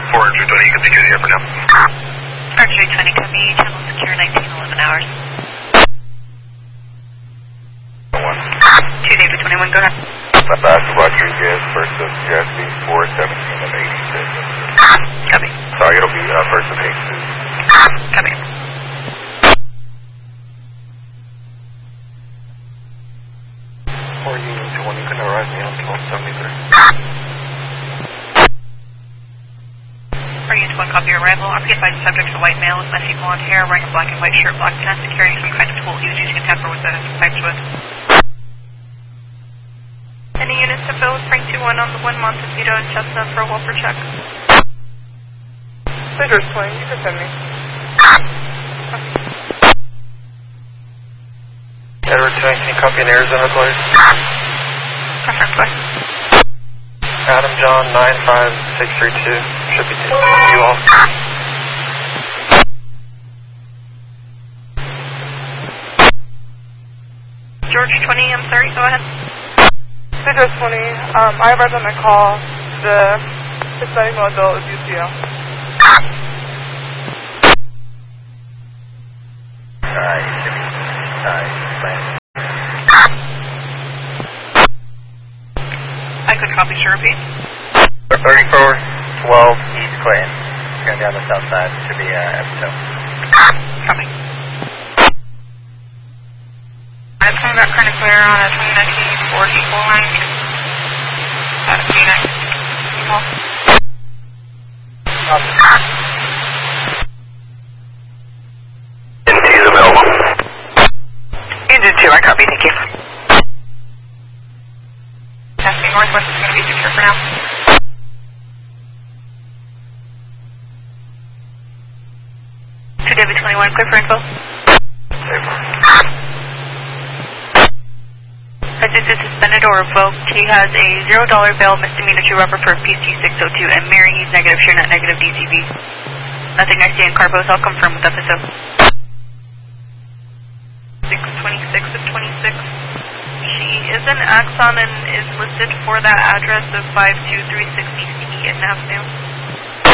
420, you can secure the air for now. Archery 20, copy, channel secure 1911 hours. 2 David 21, go ahead. Rodriguez, first of Jesse, 417 of 86. Copy. Sorry, it'll be first of Jesus. Copy. Or Union 20, you can arrive me on 1273. Union 1, copy your arrival. RP advised subject to white male with messy blonde hair, wearing a black and white shirt, black pants, and carrying some kind of tool he was using to tamper with the pipes with. Any units to fill with Frank 21 on the 1 Montecito and Chestnut for a welfare check? Citrus 20, you can send me. Edward 20, can you copy an Arizona, please? Preference, what? Adam John, 95632, should be taking you all. George 20, I'm sorry, go ahead. Citrus 20, I arrived on my call. The Hispanic male adult is UCL. I could copy, sure, repeat. 3412 East Clayton. It's going to be on the south side. Should be Epitope. Copy. I'm coming back kind of clear on a 2019 40 full length. Unit. Engine 2 is available. Engine 2, I copy, thank you. Testing Northwest is going to be secure for now. David 21, clear for info. License is suspended or revoked. He has a $0 bail misdemeanor to rubber for PC 602 and Mary negative ShareNet negative DCB. Nothing I see in Carbos. I'll confirm with episode. 626 of 26. She is in Axon and is listed for that address of 52360 in Nashville.